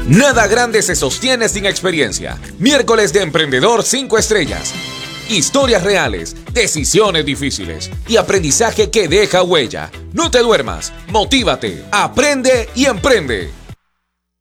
Nada grande se sostiene sin experiencia. Miércoles de Emprendedor 5 estrellas. Historias reales, decisiones difíciles y aprendizaje que deja huella. No te duermas, motívate, aprende y emprende.